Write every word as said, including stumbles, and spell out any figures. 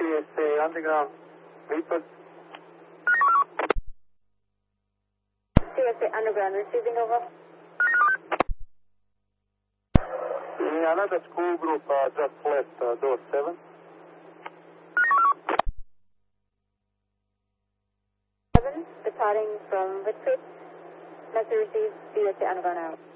S A Underground, report. C S A Underground, receiving over. Yeah, another school group uh, just left uh, door seven. Seven, departing from Whitfield. Message received, C S A Underground out.